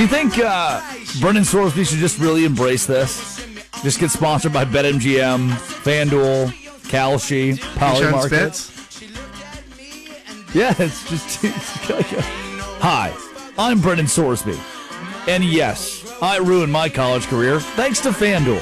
Do you think Brendan Sorsby should just really embrace this? Just get sponsored by BetMGM, FanDuel, Kalshi, Polymarket. Yeah, it's just... Hi, I'm Brendan Sorsby. And yes, I ruined my college career thanks to FanDuel.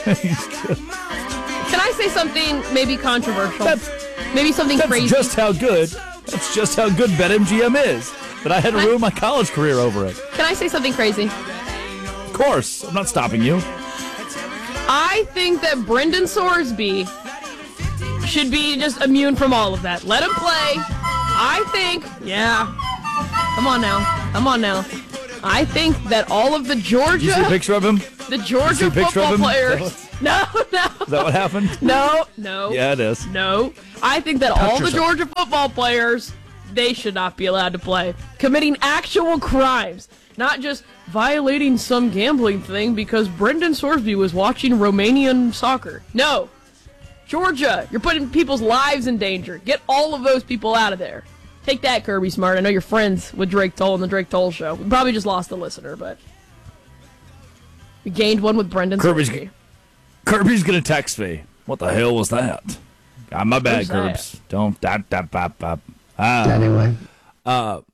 Can I say something maybe controversial? Maybe something crazy? That's just how good BetMGM is. But I had to ruin my college career over it. Can I say something crazy? Of course. I'm not stopping you. I think that Brendan Sorsby should be just immune from all of that. Let him play. I think, Come on now. I think that all of the Georgia... You see a picture of him? The Georgia football players... No. Is that what happened? No. Yeah, it is. No. I think that all the Georgia football players... They should not be allowed to play. Committing actual crimes. Not just violating some gambling thing because Brendan Sorsby was watching Romanian soccer. No. Georgia, you're putting people's lives in danger. Get all of those people out of there. Take that, Kirby Smart. I know you're friends with Drake Toll and the Drake Toll Show. We probably just lost a listener, but we gained one with Brendan Sorsby. Kirby's going to text me. What the hell was that? My bad, Kirbs. Don't... Anyway. So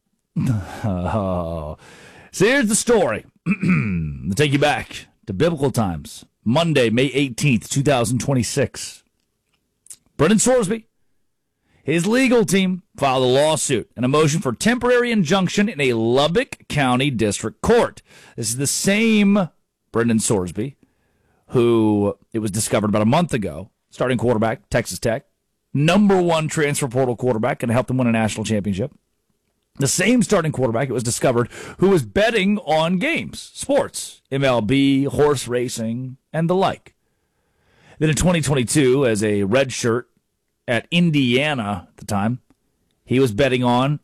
here's the story. I'll take you back to biblical times. Monday, May 18th, 2026. Brendan Sorsby, his legal team filed a lawsuit and a motion for temporary injunction in a Lubbock County District Court. This is the same Brendan Sorsby who, it was discovered about a month ago, starting quarterback, Texas Tech. #1 transfer portal quarterback, and helped them win a national championship. The same starting quarterback, it was discovered, who was betting on games, sports, MLB, horse racing, and the like. Then in 2022, as a red shirt at Indiana at the time, he was betting on,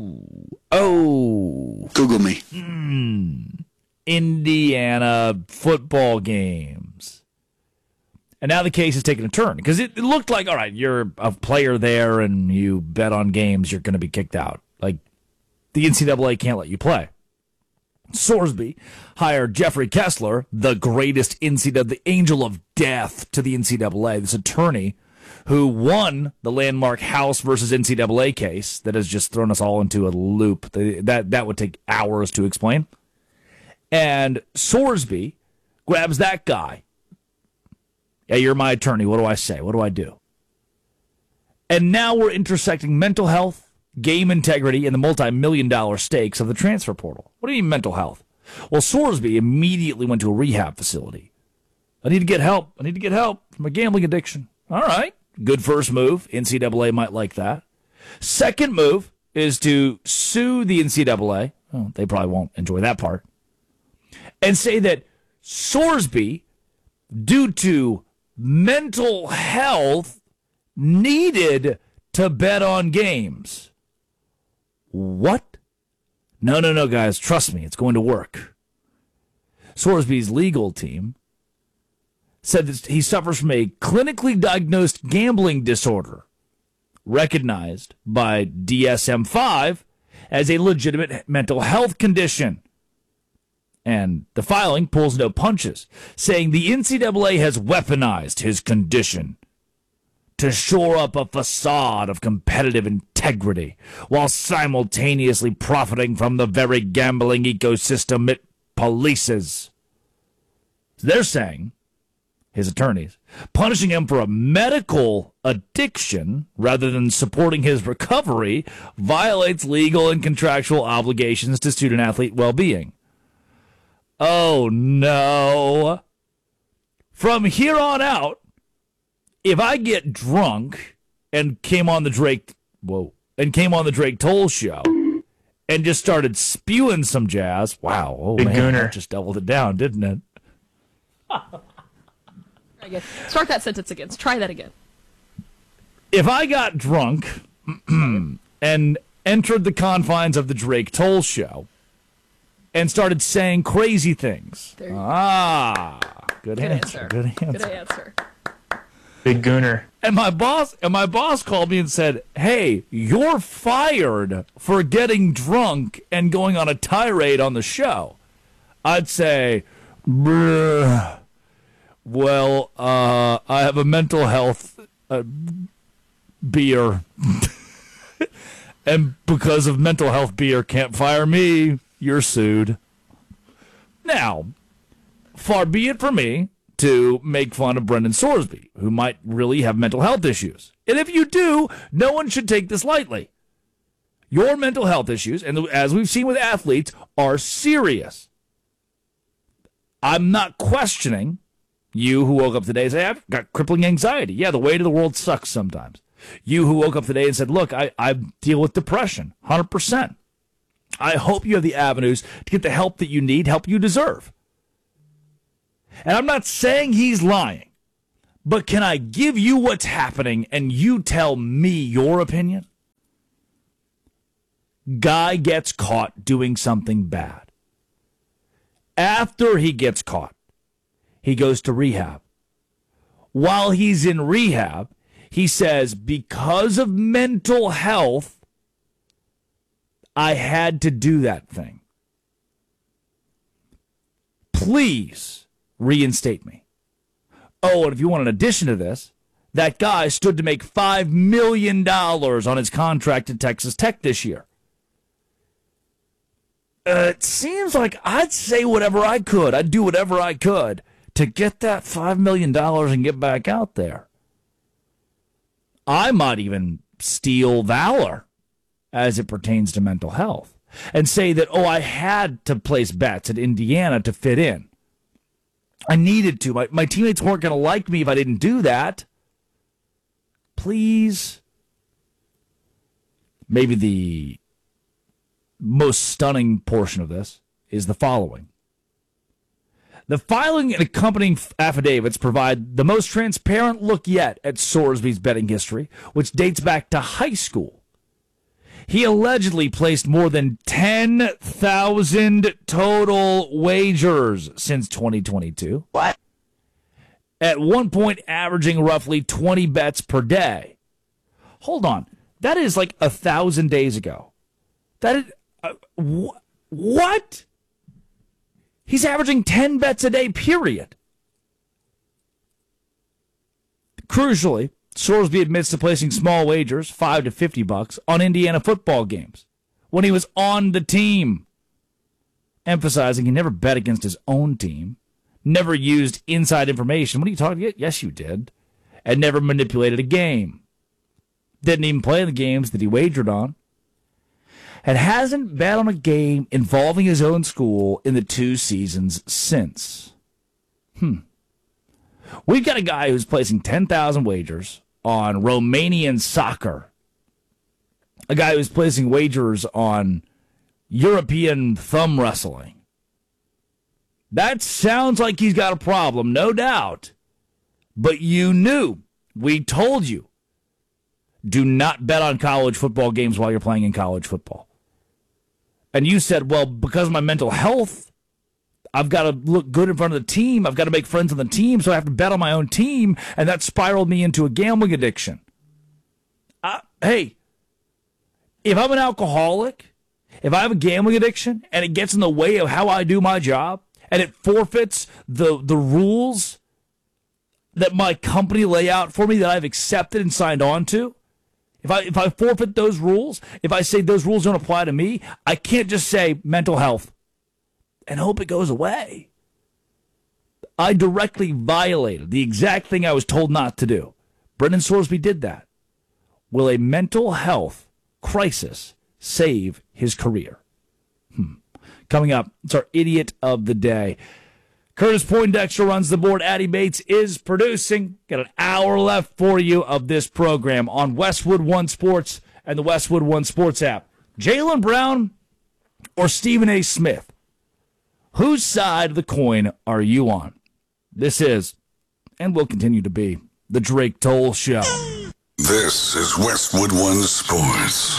Google me. Indiana football games. And now the case has taken a turn because it looked like, all right, you're a player there and you bet on games, you're going to be kicked out. Like, the NCAA can't let you play. Sorsby hired Jeffrey Kessler, the greatest NCAA, the angel of death to the NCAA, this attorney who won the landmark House versus NCAA case that has just thrown us all into a loop. That would take hours to explain. And Sorsby grabs that guy. Yeah, you're my attorney. What do I say? What do I do? And now we're intersecting mental health, game integrity, and the multi-million-dollar stakes of the transfer portal. What do you mean mental health? Well, Sorsby immediately went to a rehab facility. I need to get help. I need to get help from a gambling addiction. All right. Good first move. NCAA might like that. Second move is to sue the NCAA. Oh, they probably won't enjoy that part. And say that Sorsby, due to mental health, needed to bet on games. What? No, guys. Trust me. It's going to work. Sorsby's legal team said that he suffers from a clinically diagnosed gambling disorder, recognized by DSM-5 as a legitimate mental health condition. And the filing pulls no punches, saying the NCAA has weaponized his condition to shore up a facade of competitive integrity while simultaneously profiting from the very gambling ecosystem it polices. They're saying, his attorneys, punishing him for a medical addiction rather than supporting his recovery violates legal and contractual obligations to student-athlete well-being. Oh, no. From here on out, if I get drunk and came on the Drake Toll Show and just started spewing some jazz, wow, oh Big man, gooner. that just doubled it down, didn't it? Start that sentence again. Try that again. If I got drunk and entered the confines of the Drake Toll Show and started saying crazy things. Good answer. Good answer. Big gooner. And my boss called me and said, "Hey, you're fired for getting drunk and going on a tirade on the show." I'd say, well, I have a mental health beer. And because of mental health beer, can't fire me. You're sued. Now, far be it from me to make fun of Brendan Sorsby, who might really have mental health issues. And if you do, no one should take this lightly. Your mental health issues, and as we've seen with athletes, are serious. I'm not questioning you who woke up today and say, I've got crippling anxiety. Yeah, the weight of the world sucks sometimes. You who woke up today and said, look, I deal with depression, 100%. I hope you have the avenues to get the help that you need, help you deserve. And I'm not saying he's lying, but can I give you what's happening and you tell me your opinion? Guy gets caught doing something bad. After he gets caught, he goes to rehab. While he's in rehab, he says, because of mental health, I had to do that thing. Please reinstate me. Oh, and if you want an addition to this, that guy stood to make $5 million on his contract at Texas Tech this year. It seems like I'd say whatever I could. I'd do whatever I could to get that $5 million and get back out there. I might even steal valor as it pertains to mental health and say that, I had to place bets at Indiana to fit in. I needed to. My teammates weren't going to like me if I didn't do that. Please. Maybe the most stunning portion of this is the following. The filing and accompanying affidavits provide the most transparent look yet at Sorsby's betting history, which dates back to high school. He allegedly placed more than 10,000 total wagers since 2022. What? At one point averaging roughly 20 bets per day. Hold on. That is like 1,000 days ago. That is... what? He's averaging 10 bets a day, period. Crucially, Sorsby admits to placing small wagers, $5 to $50, on Indiana football games when he was on the team, emphasizing he never bet against his own team, never used inside information. What are you talking about? Yes, you did. And never manipulated a game. Didn't even play the games that he wagered on. And hasn't bet on a game involving his own school in the 2 seasons since. We've got a guy who's placing 10,000 wagers on Romanian soccer. A guy who's placing wagers on European thumb wrestling. That sounds like he's got a problem, no doubt. But you knew. We told you. Do not bet on college football games while you're playing in college football. And you said, well, because of my mental health, I've got to look good in front of the team. I've got to make friends on the team, so I have to bet on my own team, and that spiraled me into a gambling addiction. Hey, if I'm an alcoholic, if I have a gambling addiction, and it gets in the way of how I do my job, and it forfeits the rules that my company lay out for me that I've accepted and signed on to, if I forfeit those rules, if I say those rules don't apply to me, I can't just say mental health and hope it goes away. I directly violated the exact thing I was told not to do. Brendan Sorsby did that. Will a mental health crisis save his career? Coming up, it's our Idiot of the Day. Curtis Poindexter runs the board. Addie Bates is producing. Got an hour left for you of this program on Westwood One Sports and the Westwood One Sports app. Jaylen Brown or Stephen A. Smith? Whose side of the coin are you on? This is, and will continue to be, the Drake Toll Show. This is Westwood One Sports.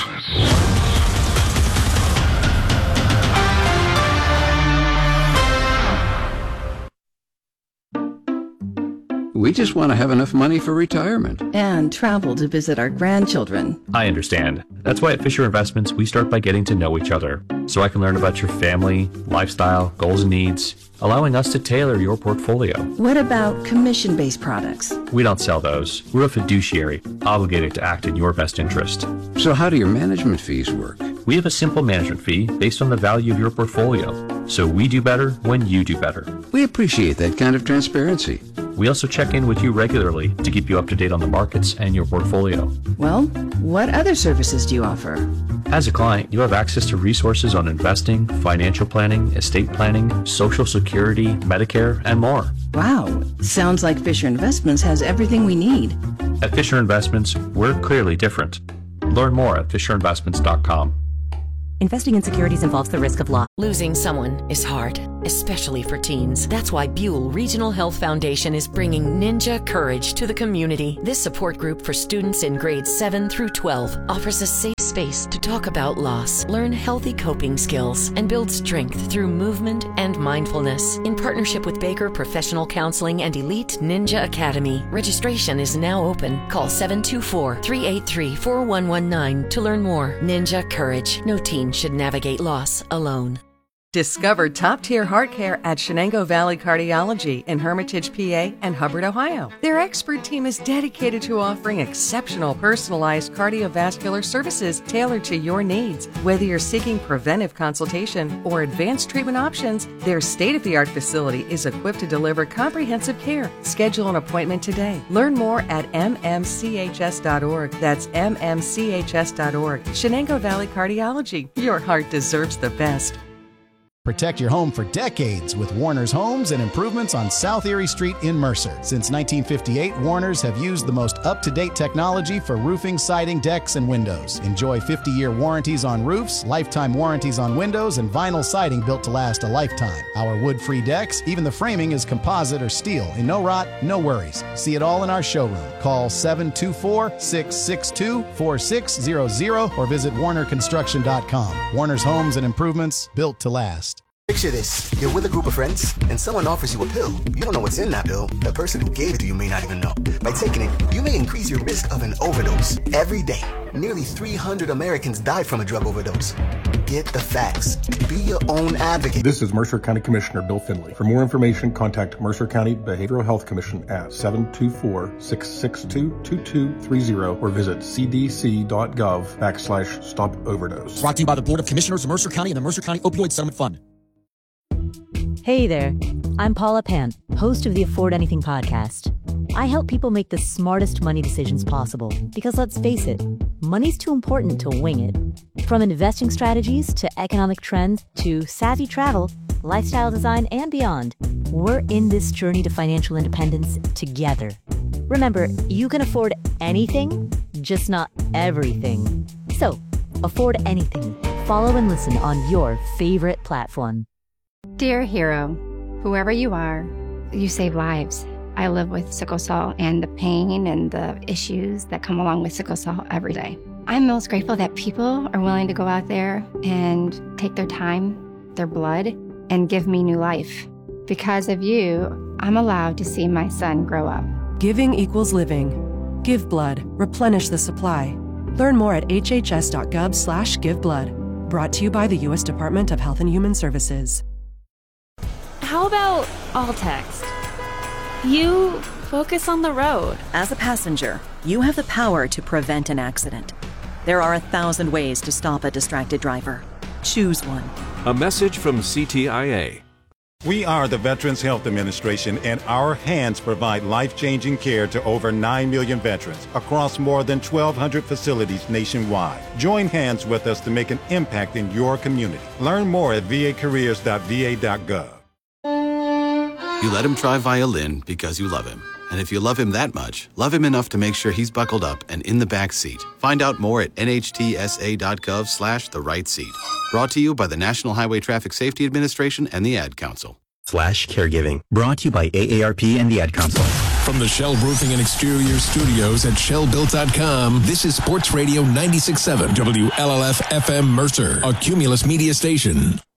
We just want to have enough money for retirement. And travel to visit our grandchildren. I understand. That's why at Fisher Investments, we start by getting to know each other, so I can learn about your family, lifestyle, goals and needs, allowing us to tailor your portfolio. What about commission-based products? We don't sell those. We're a fiduciary, obligated to act in your best interest. So how do your management fees work? We have a simple management fee based on the value of your portfolio, so we do better when you do better. We appreciate that kind of transparency. We also check in with you regularly to keep you up to date on the markets and your portfolio. Well, what other services do you offer? As a client, you have access to resources on investing, financial planning, estate planning, Social Security, Medicare, and more. Wow, sounds like Fisher Investments has everything we need. At Fisher Investments, we're clearly different. Learn more at FisherInvestments.com. Investing in securities involves the risk of loss. Losing someone is hard, especially for teens. That's why Buell Regional Health Foundation is bringing Ninja Courage to the community. This support group for students in grades 7 through 12 offers a safe space to talk about loss, learn healthy coping skills, and build strength through movement and mindfulness. In partnership with Baker Professional Counseling and Elite Ninja Academy, registration is now open. Call 724-383-4119 to learn more. Ninja Courage. No teen should navigate loss alone. Discover top-tier heart care at Shenango Valley Cardiology in Hermitage, PA and Hubbard, Ohio. Their expert team is dedicated to offering exceptional personalized cardiovascular services tailored to your needs. Whether you're seeking preventive consultation or advanced treatment options, their state-of-the-art facility is equipped to deliver comprehensive care. Schedule an appointment today. Learn more at mmchs.org. That's mmchs.org. Shenango Valley Cardiology. Your heart deserves the best. Protect your home for decades with Warner's Homes and Improvements on South Erie Street in Mercer. Since 1958, Warner's have used the most up-to-date technology for roofing, siding, decks, and windows. Enjoy 50-year warranties on roofs, lifetime warranties on windows, and vinyl siding built to last a lifetime. Our wood-free decks, even the framing is composite or steel, and no rot, no worries. See it all in our showroom. Call 724-662-4600 or visit warnerconstruction.com. Warner's Homes and Improvements, built to last. Picture this. You're with a group of friends, and someone offers you a pill. You don't know what's in that pill. The person who gave it to you may not even know. By taking it, you may increase your risk of an overdose. Every day, nearly 300 Americans die from a drug overdose. Get the facts. Be your own advocate. This is Mercer County Commissioner Bill Finley. For more information, contact Mercer County Behavioral Health Commission at 724-662-2230 or visit cdc.gov/stop overdose. Brought to you by the Board of Commissioners of Mercer County and the Mercer County Opioid Settlement Fund. Hey there, I'm Paula Pan, host of the Afford Anything podcast. I help people make the smartest money decisions possible because, let's face it, money's too important to wing it. From investing strategies to economic trends to savvy travel, lifestyle design, and beyond, we're in this journey to financial independence together. Remember, you can afford anything, just not everything. So, afford anything. Follow and listen on your favorite platform. Dear hero, whoever you are, you save lives. I live with sickle cell and the pain and the issues that come along with sickle cell every day. I'm most grateful that people are willing to go out there and take their time, their blood, and give me new life. Because of you, I'm allowed to see my son grow up. Giving equals living. Give blood. Replenish the supply. Learn more at hhs.gov/giveblood. Brought to you by the U.S. Department of Health and Human Services. How about all text? You focus on the road. As a passenger, you have the power to prevent an accident. There are 1,000 ways to stop a distracted driver. Choose one. A message from CTIA. We are the Veterans Health Administration, and our hands provide life-changing care to over 9 million veterans across more than 1,200 facilities nationwide. Join hands with us to make an impact in your community. Learn more at vacareers.va.gov. You let him try violin because you love him. And if you love him that much, love him enough to make sure he's buckled up and in the back seat. Find out more at nhtsa.gov/the-right seat. Brought to you by the National Highway Traffic Safety Administration and the Ad Council. /caregiving. Brought to you by AARP and the Ad Council. From the Shell Roofing and Exterior Studios at ShellBuilt.com, this is Sports Radio 96.7 WLLF FM Mercer, a Cumulus Media station.